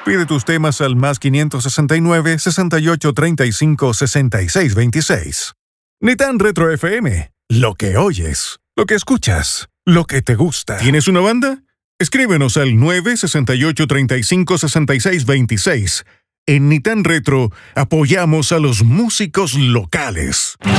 Pide tus temas al +569 6835 6626. Nitan Retro FM. Lo que oyes, lo que escuchas, lo que te gusta. ¿Tienes una banda? Escríbenos al 968-35-6626. En Nitan Retro apoyamos a los músicos locales.